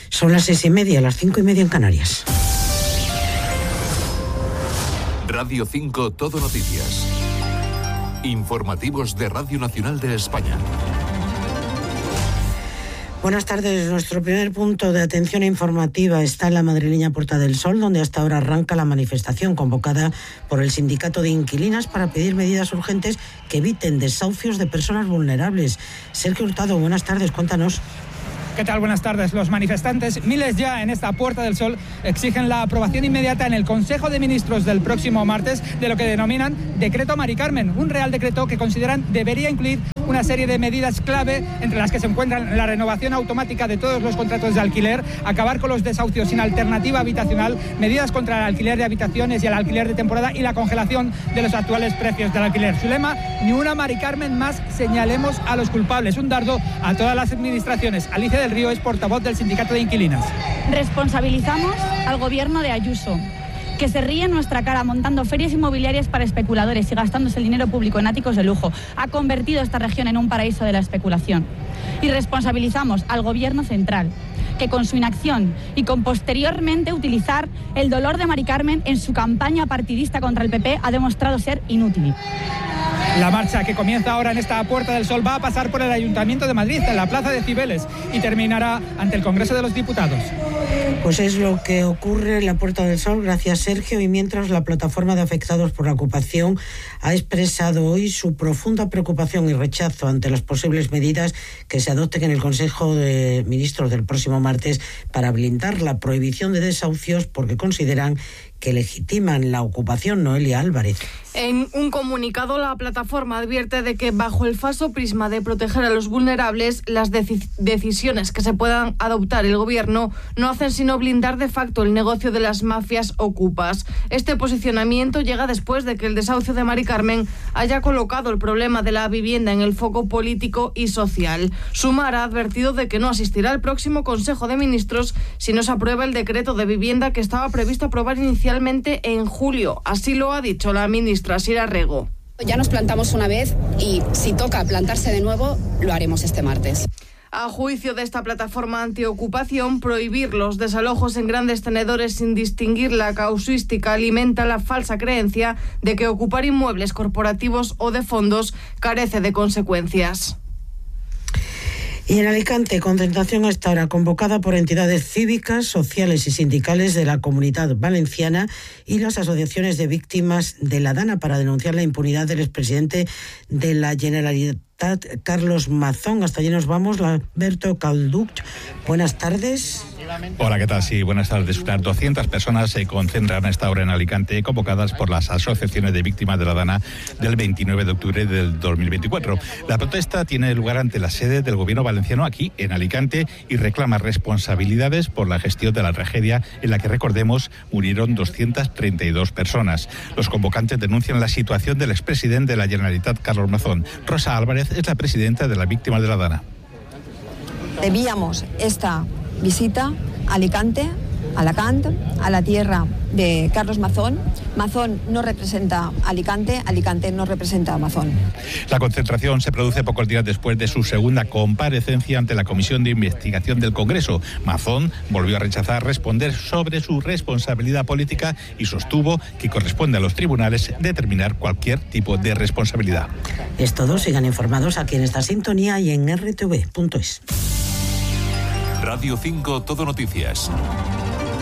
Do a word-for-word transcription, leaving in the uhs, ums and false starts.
Son las seis y media, las cinco y media en Canarias. Radio cinco Todo Noticias. Informativos de Radio Nacional de España. Buenas tardes. Nuestro primer punto de atención informativa está en la madrileña Puerta del Sol, donde hasta ahora arranca la manifestación convocada por el Sindicato de Inquilinas para pedir medidas urgentes que eviten desahucios de personas vulnerables. Sergio Hurtado, buenas tardes, cuéntanos. ¿Qué tal? Buenas tardes. Los manifestantes, miles ya en esta Puerta del Sol, exigen la aprobación inmediata en el Consejo de Ministros del próximo martes de lo que denominan Decreto Mari Carmen, un real decreto que consideran debería incluir una serie de medidas clave, entre las que se encuentran la renovación automática de todos los contratos de alquiler, acabar con los desahucios sin alternativa habitacional, medidas contra el alquiler de habitaciones y el alquiler de temporada y la congelación de los actuales precios del alquiler. Su lema: ni una Mari Carmen más, señalemos a los culpables. Un dardo a todas las administraciones. Alicia del Río es portavoz del Sindicato de Inquilinas. Responsabilizamos al gobierno de Ayuso, que se ríe en nuestra cara montando ferias inmobiliarias para especuladores y gastándose el dinero público en áticos de lujo. Ha convertido esta región en un paraíso de la especulación. Y responsabilizamos al gobierno central, que con su inacción y con posteriormente utilizar el dolor de Mari Carmen en su campaña partidista contra el P P ha demostrado ser inútil. La marcha, que comienza ahora en esta Puerta del Sol, va a pasar por el Ayuntamiento de Madrid, en la Plaza de Cibeles, y terminará ante el Congreso de los Diputados. Pues es lo que ocurre en la Puerta del Sol. Gracias, Sergio. Y mientras, la plataforma de afectados por la ocupación ha expresado hoy su profunda preocupación y rechazo ante las posibles medidas que se adopten en el Consejo de Ministros del próximo martes para blindar la prohibición de desahucios, porque consideran que legitiman la ocupación. Noelia Álvarez. En un comunicado, la plataforma advierte de que, bajo el falso prisma de proteger a los vulnerables, las deci- decisiones que se puedan adoptar el gobierno no hacen sino blindar de facto el negocio de las mafias ocupas. Este posicionamiento llega después de que el desahucio de Mari Carmen haya colocado el problema de la vivienda en el foco político y social. Sumar ha advertido de que no asistirá al próximo Consejo de Ministros si no se aprueba el decreto de vivienda que estaba previsto aprobar inicialmente en julio. Así lo ha dicho la ministra Sira Rego. Ya nos plantamos una vez y si toca plantarse de nuevo, lo haremos este martes. A juicio de esta plataforma antiocupación, prohibir los desalojos en grandes tenedores sin distinguir la casuística alimenta la falsa creencia de que ocupar inmuebles corporativos o de fondos carece de consecuencias. Y en Alicante, concentración a esta hora convocada por entidades cívicas, sociales y sindicales de la Comunidad Valenciana y las asociaciones de víctimas de la Dana para denunciar la impunidad del expresidente de la Generalitat, Carlos Mazón. Hasta allí nos vamos. Alberto Calduch, buenas tardes. Hola, ¿qué tal? Sí, buenas tardes. Unas doscientas personas se concentran a esta hora en Alicante, convocadas por las asociaciones de víctimas de la Dana del veintinueve de octubre del dos mil veinticuatro. La protesta tiene lugar ante la sede del gobierno valenciano aquí en Alicante y reclama responsabilidades por la gestión de la tragedia en la que, recordemos, murieron doscientas treinta y dos personas. Los convocantes denuncian la situación del expresidente de la Generalitat, Carlos Mazón. Rosa Álvarez es la presidenta de las víctimas de la Dana. Debíamos esta visita a Alicante, a Alacant, a la tierra de Carlos Mazón. Mazón no representa Alicante, Alicante no representa a Mazón. La concentración se produce pocos días después de su segunda comparecencia ante la Comisión de Investigación del Congreso. Mazón volvió a rechazar responder sobre su responsabilidad política y sostuvo que corresponde a los tribunales determinar cualquier tipo de responsabilidad. Es todo. Sigan informados aquí en esta sintonía y en erre te ve punto es. Radio cinco Todo Noticias.